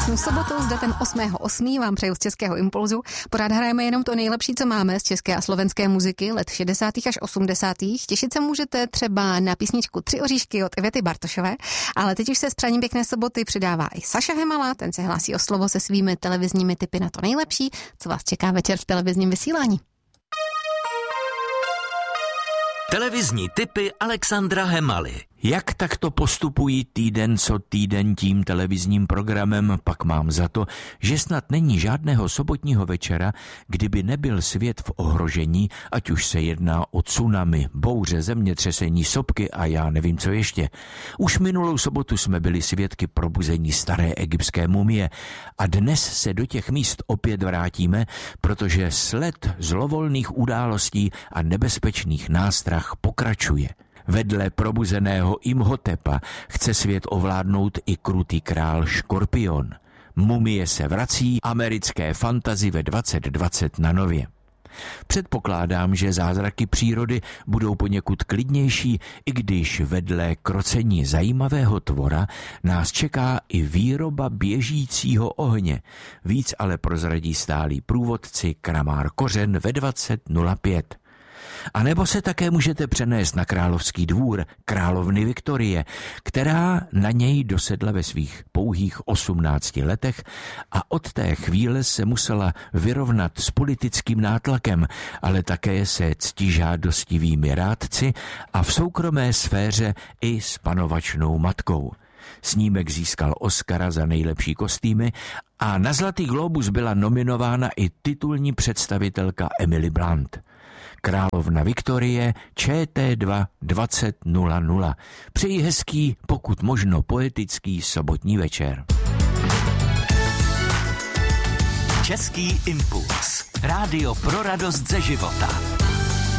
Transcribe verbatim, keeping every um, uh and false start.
Krásnou sobotu s datem osmého osmého vám přeju z Českého impulzu. Pořád hrajeme jenom to nejlepší, co máme z české a slovenské muziky let šedesátých až osmdesátých. Těšit se můžete třeba na písničku Tři oříšky od Ivety Bartošové, ale teď už se s přáním pěkné soboty přidává i Saša Hemala, ten se hlásí o slovo se svými televizními tipy na to nejlepší, co vás čeká večer v televizním vysílání. Televizní tipy Alexandra Hemaly. Jak takto postupují týden co týden tím televizním programem, pak mám za to, že snad není žádného sobotního večera, kdyby nebyl svět v ohrožení, ať už se jedná o tsunami, bouře, zemětřesení, sopky a já nevím co ještě. Už minulou sobotu jsme byli svědky probuzení staré egyptské mumie a dnes se do těch míst opět vrátíme, protože sled zlovolných událostí a nebezpečných nástrah pokračuje. Vedle probuzeného Imhotepa chce svět ovládnout i krutý král Škorpion. Mumie se vrací, americké fantasy ve dvacet dvacet na nově. Předpokládám, že zázraky přírody budou poněkud klidnější, i když vedle krocení zajímavého tvora nás čeká i výroba běžícího ohně. Víc ale prozradí stálí průvodci Kramár Kořen ve dvacet nula pět. A nebo se také můžete přenést na královský dvůr královny Viktorie, která na něj dosedla ve svých pouhých osmnácti letech a od té chvíle se musela vyrovnat s politickým nátlakem, ale také se ctižádostivými rádci a v soukromé sféře i s panovačnou matkou. Snímek získal Oscara za nejlepší kostýmy a na Zlatý glóbus byla nominována i titulní představitelka Emily Blunt. Královna Viktorie, Č T dva dvacet nula nula. Přeji hezký, pokud možno poetický sobotní večer. Český impuls. Rádio pro radost ze života.